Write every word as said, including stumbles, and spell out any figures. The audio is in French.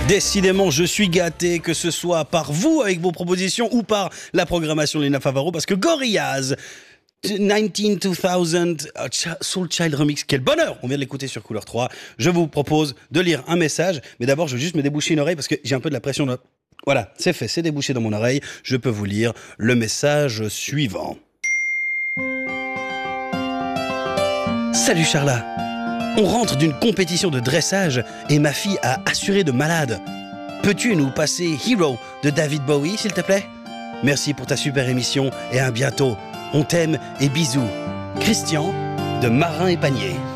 Décidément, je suis gâté, que ce soit par vous avec vos propositions ou par la programmation de Lena Favaro, parce que Gorillaz dix-neuf deux mille uh, Ch- Soul Child Remix, quel bonheur! On vient de l'écouter sur Couleur trois. Je vous propose de lire un message, mais d'abord je veux juste me déboucher une oreille parce que j'ai un peu de la pression. De... Voilà, c'est fait, c'est débouché dans mon oreille. Je peux vous lire le message suivant. Salut Charla, on rentre d'une compétition de dressage et ma fille a assuré de malade. Peux-tu nous passer Hero de David Bowie, s'il te plaît? Merci pour ta super émission et à bientôt. On t'aime et bisous. Christian de Marin et Panier.